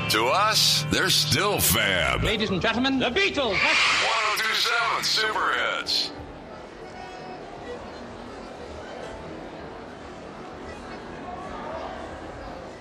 To us, they're still fab. Ladies and gentlemen, the Beatles. 1027 Super Hits.